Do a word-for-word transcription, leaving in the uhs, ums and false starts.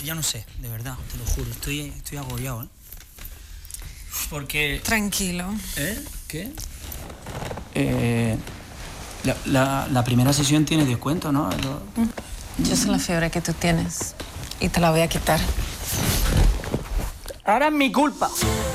ya no sé, de verdad, te lo juro. Estoy, estoy agobiado, ¿eh? Porque... Tranquilo. ¿Eh? ¿Qué? Eh... La, la, la primera sesión tiene descuento, ¿no? Lo... Yo sé la fiebre que tú tienes y te la voy a quitar. Ahora es mi culpa.